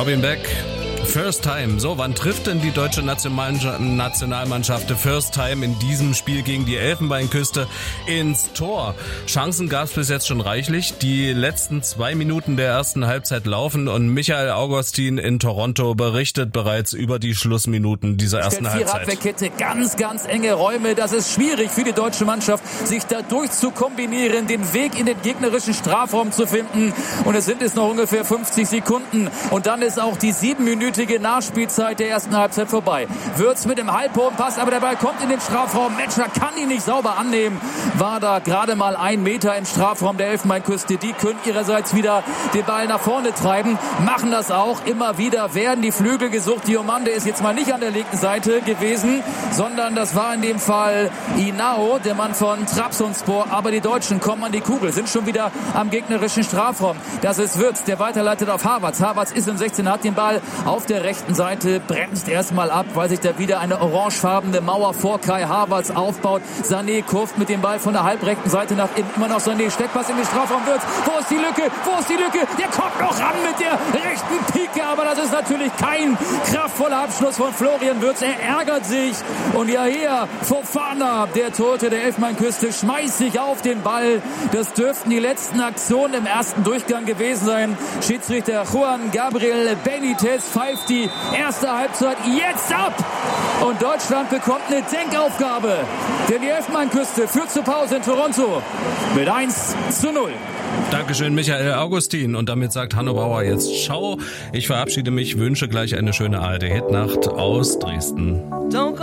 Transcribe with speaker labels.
Speaker 1: Robin Beck. First Time. So, wann trifft denn die deutsche Nationalmannschaft First Time in diesem Spiel gegen die Elfenbeinküste ins Tor? Chancen gab es bis jetzt schon reichlich. Die letzten 2 Minuten der ersten Halbzeit laufen und Michael Augustin in Toronto berichtet bereits über die Schlussminuten dieser ersten Halbzeit.
Speaker 2: Abwehrkette, ganz, ganz enge Räume. Das ist schwierig für die deutsche Mannschaft, sich da durchzukombinieren, den Weg in den gegnerischen Strafraum zu finden. Und es sind jetzt noch ungefähr 50 Sekunden. Und dann ist auch die 7-minütige Nachspielzeit der ersten Halbzeit vorbei. Würz mit dem halbhohen Pass, aber der Ball kommt in den Strafraum. Metscher kann ihn nicht sauber annehmen. War da gerade mal 1 Meter im Strafraum der Elfenbeinküste. Die können ihrerseits wieder den Ball nach vorne treiben. Machen das auch. Immer wieder werden die Flügel gesucht. Diomande ist jetzt mal nicht an der linken Seite gewesen, sondern das war in dem Fall Inao, der Mann von Trabzonspor. Aber die Deutschen kommen an die Kugel, sind schon wieder am gegnerischen Strafraum. Das ist Würz, der weiterleitet auf Havertz. Havertz ist im 16, hat den Ball auf der rechten Seite, bremst erstmal ab, weil sich da wieder eine orangefarbene Mauer vor Kai Havertz aufbaut. Sané kurft mit dem Ball von der halbrechten Seite nach innen. Immer noch Sané, Steckpass in den Strafraum. Würz. Wo ist die Lücke? Wo ist die Lücke? Der kommt noch ran mit der rechten Pike, aber das ist natürlich kein kraftvoller Abschluss von Florian Würz. Er ärgert sich und Yahia Fofana, der Torhüter der Elfenbeinküste, schmeißt sich auf den Ball. Das dürften die letzten Aktionen im ersten Durchgang gewesen sein. Schiedsrichter Juan Gabriel Benitez pfeift die erste Halbzeit jetzt ab. Und Deutschland bekommt eine Denkaufgabe. Denn die Elfenbeinküste führt zur Pause in Toronto mit 1:0.
Speaker 1: Dankeschön, Michael Augustin. Und damit sagt Hanno Bauer jetzt Ciao. Ich verabschiede mich, wünsche gleich eine schöne ARD-Hitnacht aus Dresden.